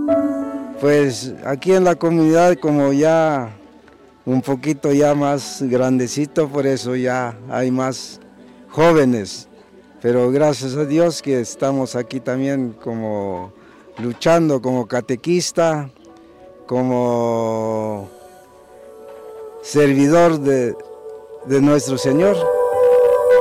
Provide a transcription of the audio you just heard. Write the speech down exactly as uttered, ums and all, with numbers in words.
Pues aquí en la comunidad, como ya un poquito ya más grandecito, por eso ya hay más jóvenes. Pero gracias a Dios que estamos aquí también como luchando como catequista, como servidor de, de nuestro Señor.